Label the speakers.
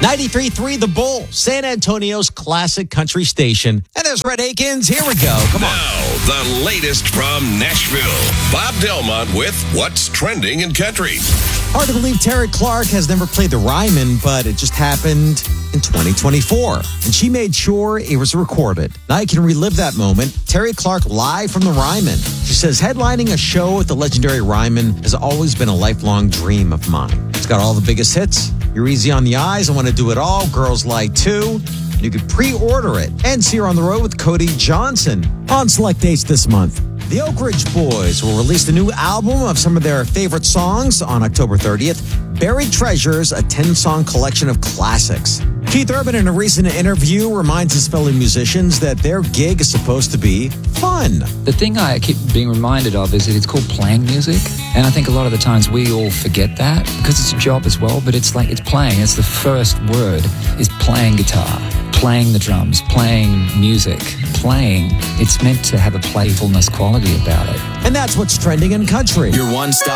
Speaker 1: 93.3 The Bull, San Antonio's classic country station. And there's Red Akins. Here we go. Come on.
Speaker 2: Now, the latest from Nashville. Bob Delmont with What's Trending in Country.
Speaker 1: Hard to believe Terry Clark has never played the Ryman, but it just happened in 2024. And she made sure it was recorded. Now you can relive that moment. Terry Clark live from the Ryman. She says, headlining a show at the legendary Ryman has always been a lifelong dream of mine. It's got all the biggest hits. You're Easy on the Eyes, I Want to Do It All, Girls Like To. You could pre-order it and see her on the road with Cody Johnson on select dates this month. The Oak Ridge Boys will release the new album of some of their favorite songs on October 30th. Buried Treasures, a 10-song collection of classics. Keith Urban, in a recent interview, reminds his fellow musicians that their gig is supposed to be fun.
Speaker 3: The thing I keep being reminded of is that it's called playing music. And I think a lot of the times we all forget that because it's a job as well, but it's like it's playing. It's the first word is playing guitar, playing the drums, playing music, playing. It's meant to have a playfulness quality about it.
Speaker 1: And that's what's trending in country.
Speaker 4: Your one-stop